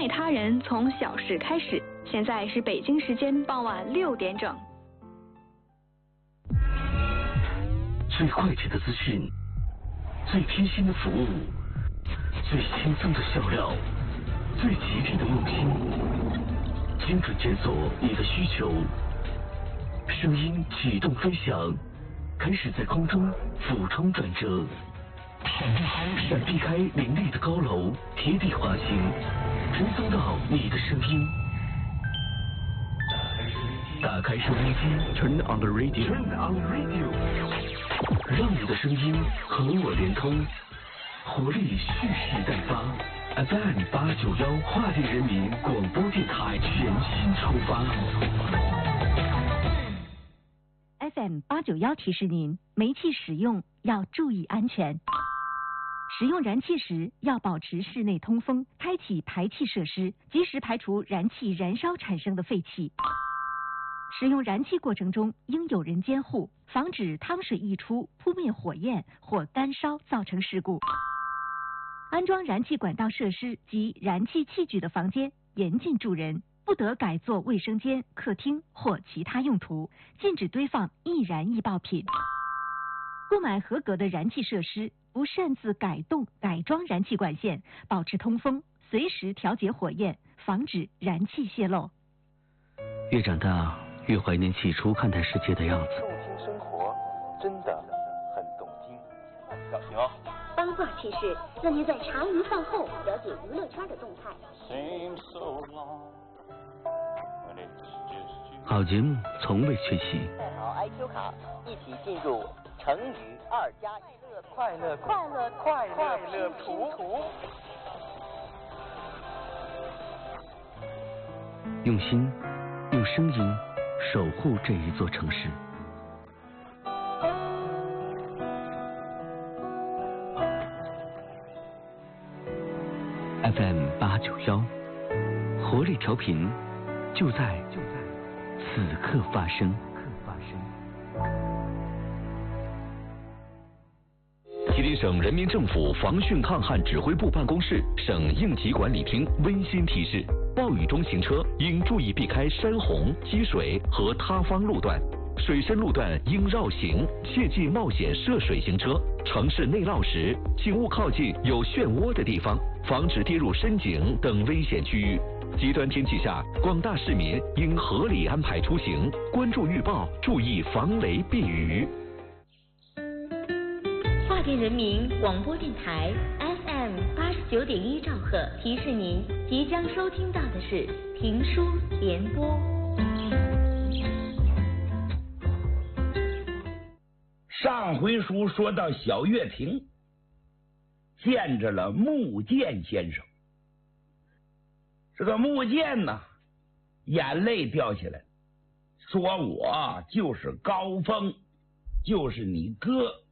爱他人从小事开始。现在是北京时间傍晚6点整。 最快捷的资讯，最贴心的服务，最轻松的笑料，最吉利的用心，精准检索你的需求。声音启动飞翔，开始在空中俯冲转折，闪避开林立的高楼，贴地滑行，传送到你的声音。打开收音机 ，Turn on the radio， 让你的声音和我连通，活力蓄势待发。FM 891华电人民广播电台全新出发。 FM 891提示您，煤气使用要注意安全。使用燃气时要保持室内通风，开启排气设施，及时排除燃气燃烧产生的废气。使用燃气过程中应有人监护，防止汤水溢出扑灭火焰或干烧造成事故。安装燃气管道设施及燃气器具的房间严禁住人，不得改作卫生间、客厅或其他用途，禁止堆放易燃易爆品。购买合格的燃气设施，不擅自改动、改装燃气管线，保持通风，随时调节火焰，防止燃气泄漏。 越长大，越怀念起初看待世界的样子。 动听生活，真的很动听。小心哦！ 八卦趣事，让您在茶余饭后了解娱乐圈的动态。 好节目从未缺席。 带好 IQ 卡，一起进入成语2+1 快乐图。 用心，用声音守护这一座城市。FM 891，活力调频，就在此刻发生。 吉林省人民政府防汛抗旱指挥部办公室、省应急管理厅温馨提示：暴雨中行车应注意避开山洪、积水和塌方路段，水深路段应绕行，切忌冒险涉水行车。城市内涝时，请勿靠近有漩涡的地方，防止跌入深井等危险区域。极端天气下，广大市民应合理安排出行，关注预报，注意防雷避雨。 华电人民广播电台 FM 89.1兆赫提示您，即将收听到的是评书联播。 上回书说到小月亭见着了穆剑先生，这个穆剑呢，眼泪掉下来，说我就是高峰，就是你哥。